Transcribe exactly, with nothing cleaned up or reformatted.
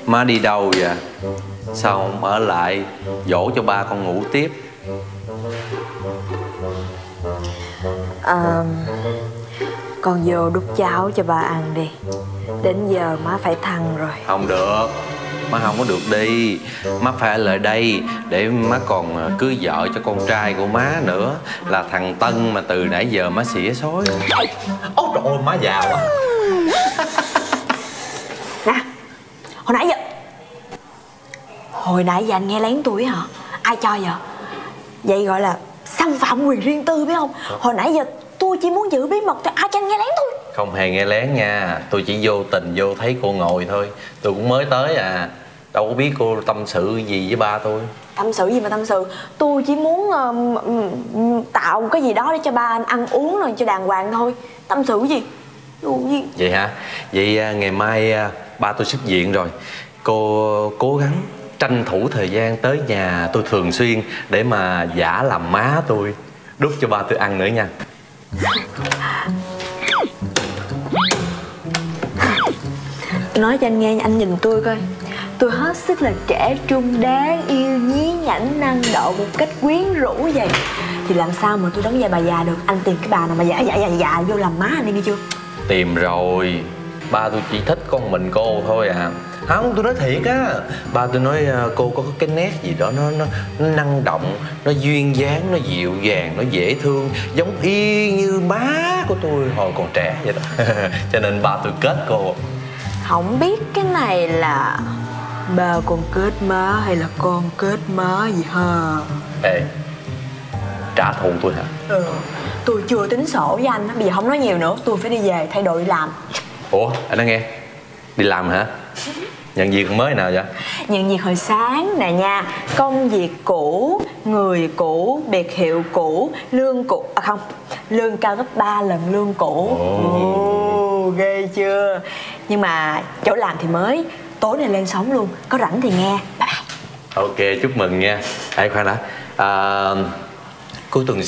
Má đi đâu vậy? Sao không ở lại dỗ cho ba con ngủ tiếp? À, con vô đút cháo cho ba ăn đi. Đến giờ má phải thăng rồi. Không được, má không có được đi. Má phải ở lại đây để má còn cưới vợ cho con trai của má nữa, là thằng Tân mà từ nãy giờ má xỉa xối. Ôi trời ơi, má già quá. Nè, hồi nãy giờ Hồi nãy giờ anh nghe lén tôi hả? Ai cho vậy? Vậy gọi là xâm phạm quyền riêng tư biết không? Hồi nãy giờ tôi chỉ muốn giữ bí mật cho ai cho anh nghe lén tôi. Không hề nghe lén nha. Tôi chỉ vô tình vô thấy cô ngồi thôi. Tôi cũng mới tới à. Đâu có biết cô tâm sự gì với ba tôi. Tâm sự gì mà tâm sự? Tôi chỉ muốn uh, tạo cái gì đó để cho ba anh ăn uống rồi cho đàng hoàng thôi. Tâm sự gì? Đồ gì? Vậy hả? Vậy ngày mai ba tôi xuất viện rồi. Cô cố gắng tranh thủ thời gian tới nhà tôi thường xuyên để mà giả làm má tôi, đút cho ba tôi ăn nữa nha. Nói cho anh nghe, anh nhìn tôi coi. Tôi hết sức là trẻ trung, đáng yêu, nhí nhảnh, năng độ một cách quyến rũ vậy. Thì làm sao mà tôi đóng vai bà già được? Anh tìm cái bà nào mà dạ dạ dạ dạ vô làm má anh đi nghe chưa? Tìm rồi. Ba tôi chỉ thích con mình cô thôi à. Không, tôi nói thiệt á. Ba tôi nói cô có cái nét gì đó nó, nó, nó năng động, nó duyên dáng, nó dịu dàng, nó dễ thương, giống y như má của tôi hồi còn trẻ vậy đó. Cho nên ba tôi kết cô. Không biết cái này là ba con kết má hay là con kết má gì hả? Ê, trả thù tôi hả? Ừ, tôi chưa tính sổ với anh. Bây giờ không nói nhiều nữa, tôi phải đi về thay đồ đi làm. Ủa, anh nói nghe. Đi làm hả? Nhận việc mới nào vậy? Nhận việc hồi sáng nè nha. Công việc cũ, người cũ, biệt hiệu cũ, lương cũ. À không, lương cao gấp ba lần lương cũ. Ồ, oh, ghê chưa? Nhưng mà chỗ làm thì mới. Tối nay lên sóng luôn. Có rảnh thì nghe. Bye bye. Ok, chúc mừng nha. Ê, khoan đã. À, cuối tuần